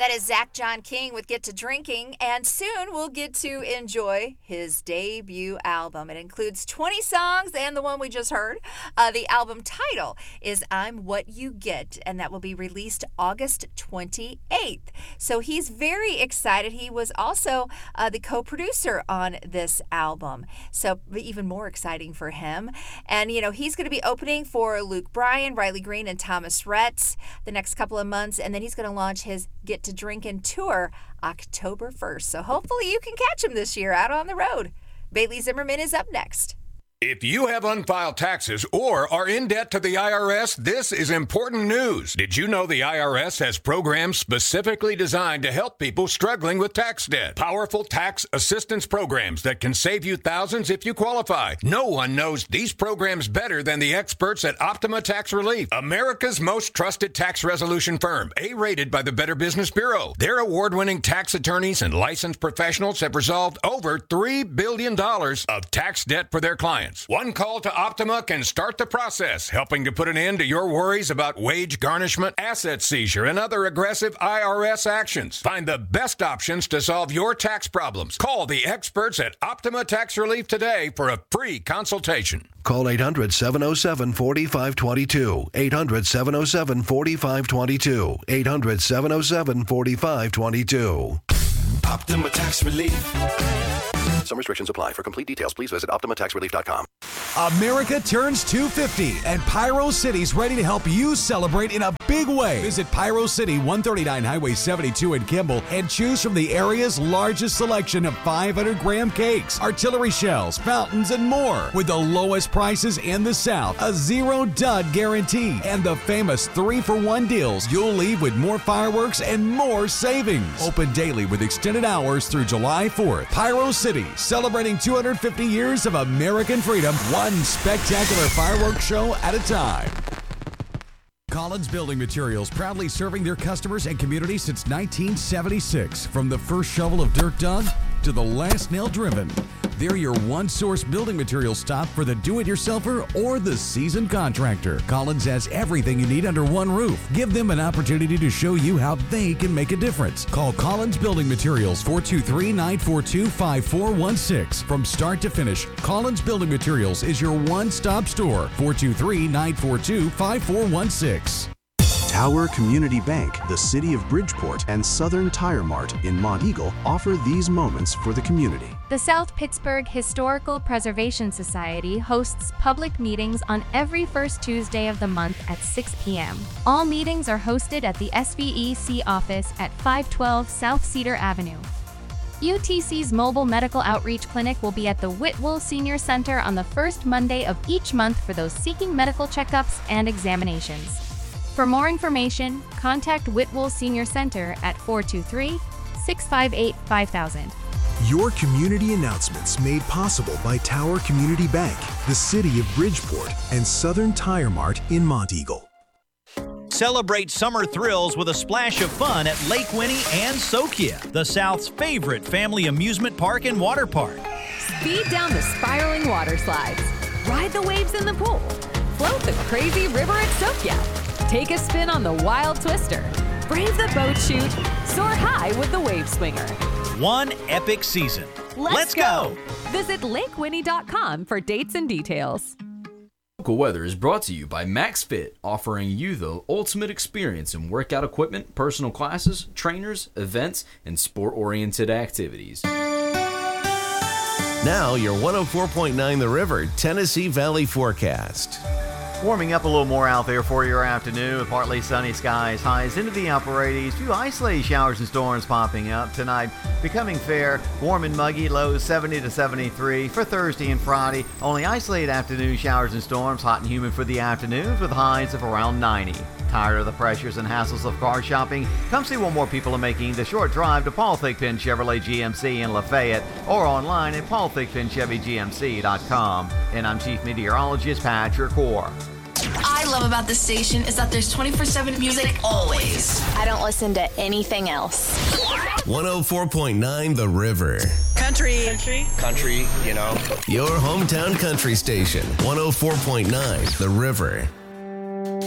That is Zach John King with Get to Drinking, and soon we'll get to enjoy his debut album. It includes 20 songs and the one we just heard. The album title is I'm What You Get, and that will be released August 28th. So he's very excited. He was also the co-producer on this album, so even more exciting for him. And, you know, he's going to be opening for Luke Bryan, Riley Green, and Thomas Rhett the next couple of months, and then he's going to launch his Get to Drinkin' tour October 1st. So hopefully you can catch him this year out on the road. Bailey Zimmerman is up next. If you have unfiled taxes or are in debt to the IRS, this is important news. Did you know the IRS has programs specifically designed to help people struggling with tax debt? Powerful tax assistance programs that can save you thousands if you qualify. No one knows these programs better than the experts at Optima Tax Relief, America's most trusted tax resolution firm, A-rated by the Better Business Bureau. Their award-winning tax attorneys and licensed professionals have resolved over $3 billion of tax debt for their clients. One call to Optima can start the process, helping to put an end to your worries about wage garnishment, asset seizure, and other aggressive IRS actions. Find the best options to solve your tax problems. Call the experts at Optima Tax Relief today for a free consultation. Call 800-707-4522. 800-707-4522. 800-707-4522. Optima Tax Relief. Some restrictions apply. For complete details, please visit OptimaTaxRelief.com. America turns 250, and Pyro City's ready to help you celebrate in a big way. Visit Pyro City, 139 Highway 72 in Kimball, and choose from the area's largest selection of 500-gram cakes, artillery shells, fountains, and more. With the lowest prices in the South, a zero-dud guarantee, and the famous 3-for-1 deals, you'll leave with more fireworks and more savings. Open daily with extended hours through July 4th. Pyro City, celebrating 250 years of American freedom, one spectacular fireworks show at a time. Collins Building Materials, proudly serving their customers and community since 1976. From the first shovel of dirt dug to the last nail driven, they're your one-source building materials stop for the do-it-yourselfer or the seasoned contractor. Collins has everything you need under one roof. Give them an opportunity to show you how they can make a difference. Call Collins Building Materials, 423-942-5416. From start to finish, Collins Building Materials is your one-stop store, 423-942-5416. Tower Community Bank, the City of Bridgeport, and Southern Tire Mart in Monteagle offer these moments for the community. The South Pittsburgh Historical Preservation Society hosts public meetings on every first Tuesday of the month at 6 p.m. All meetings are hosted at the SVEC office at 512 South Cedar Avenue. UTC's mobile medical outreach clinic will be at the Whitwell Senior Center on the first Monday of each month for those seeking medical checkups and examinations. For more information, contact Whitwell Senior Center at 423-658-5000. Your community announcements made possible by Tower Community Bank, the City of Bridgeport, and Southern Tire Mart in Monteagle. Celebrate summer thrills with a splash of fun at Lake Winnie and Sokia, the South's favorite family amusement park and water park. Speed down the spiraling water slides, ride the waves in the pool, float the crazy river at Sokia, take a spin on the wild twister, brave the boat chute, soar high with the wave swinger. One epic season. Let's go! Visit lakewinnie.com for dates and details. Local weather is brought to you by MaxFit, offering you the ultimate experience in workout equipment, personal classes, trainers, events, and sport-oriented activities. Now your 104.9 The River Tennessee Valley forecast. Warming up a little more out there for your afternoon with partly sunny skies, highs into the upper 80s, few isolated showers and storms popping up tonight. Becoming fair, warm and muggy, lows 70 to 73 for Thursday and Friday. Only isolated afternoon showers and storms, hot and humid for the afternoons with highs of around 90. Tired of the pressures and hassles of car shopping? Come see what more people are making the short drive to Paul Thigpen Chevrolet GMC in Lafayette or online at paulthigpenchevygmc.com. And I'm Chief Meteorologist Patrick Hoare. I love about this station is that there's 24/7 music always. I don't listen to anything else. 104.9 The River. Country, you know. Your hometown country station. 104.9 The River.